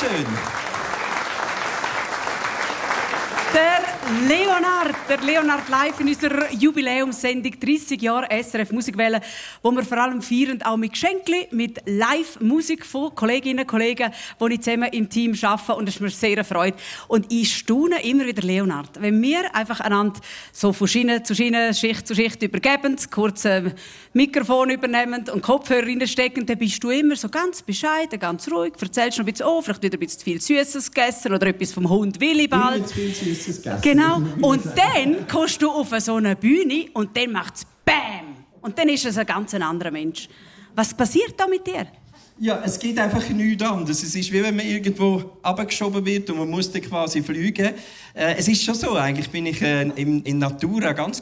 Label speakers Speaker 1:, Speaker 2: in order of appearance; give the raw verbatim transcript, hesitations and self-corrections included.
Speaker 1: Dankeschön.
Speaker 2: Der Leonard, der Leonard live in unserer Jubiläumssendung dreissig Jahre S R F Musikwelle, wo wir vor allem feiern, auch mit Geschenkli, mit Live-Musik von Kolleginnen und Kollegen, die ich zusammen im Team arbeite, und das ist mir sehr eine Freude. Und ich staune immer wieder, Leonard, wenn wir einfach einander so von Schiene zu Schiene, Schicht zu Schicht übergeben, kurz ein Mikrofon übernehmen und Kopfhörer reinstecken, dann bist du immer so ganz bescheiden, ganz ruhig, erzählst noch ein bisschen, oh, vielleicht wieder ein bisschen zu viel Süßes gegessen oder etwas vom Hund Willibald. Genau. Und dann kommst du auf so eine Bühne und dann macht es BÄM! Und dann ist es ein ganz anderer Mensch. Was passiert da mit dir?
Speaker 1: Ja, es geht einfach nichts anderes. Es ist wie wenn man irgendwo abgeschoben wird und man muss dann quasi fliegen. Äh, es ist schon so, eigentlich bin ich äh, in, in Natura ganz